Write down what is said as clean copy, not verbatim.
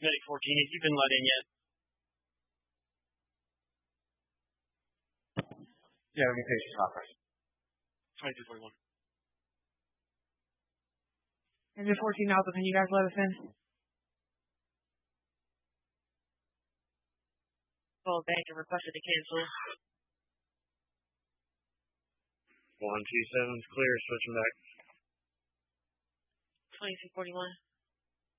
Medic 14, have you been let in yet? Yeah, we can patient conference. 2241. Engine 14 Alpha, can you guys let us in? Call back and requested to cancel. 127's clear, switching back. 2241.